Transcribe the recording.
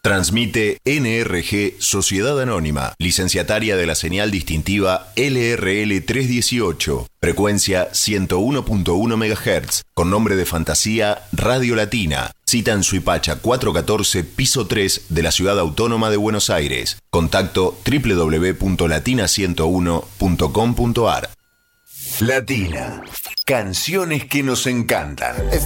Transmite NRG Sociedad Anónima, licenciataria de la señal distintiva LRL 318, frecuencia 101.1 MHz, con nombre de fantasía Radio Latina. Cita en Suipacha 414, piso 3 de la Ciudad Autónoma de Buenos Aires. Contacto www.latina101.com.ar. Latina. Canciones que nos encantan.